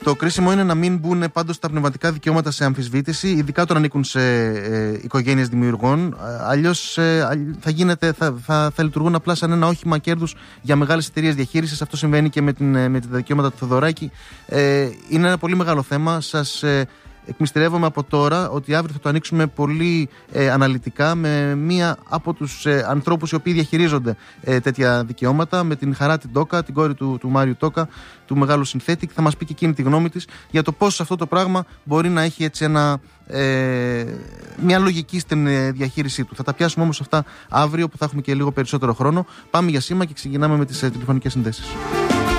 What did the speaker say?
Το κρίσιμο είναι να μην μπουν πάντως τα πνευματικά δικαιώματα σε αμφισβήτηση, ειδικά όταν ανήκουν σε οικογένειες δημιουργών. Αλλιώς θα λειτουργούν απλά σαν ένα όχημα κέρδους για μεγάλες εταιρείες διαχείρισης. Αυτό συμβαίνει και με τα δικαιώματα του Θοδωράκη. Είναι ένα πολύ μεγάλο θέμα. Σας εκμυστηρεύομαι από τώρα ότι αύριο θα το ανοίξουμε πολύ αναλυτικά με μία από τους ανθρώπους οι οποίοι διαχειρίζονται τέτοια δικαιώματα, με την Χαρά Τόκα, την κόρη του Μάριου Τόκα, του μεγάλου συνθέτη, και θα μας πει και εκείνη τη γνώμη της για το πώς αυτό το πράγμα μπορεί να έχει έτσι μια λογική στην διαχείρισή του. Θα τα πιάσουμε όμως αυτά αύριο που θα έχουμε και λίγο περισσότερο χρόνο. Πάμε για σήμα και ξεκινάμε με τις τηλεφωνικές συνδέσεις.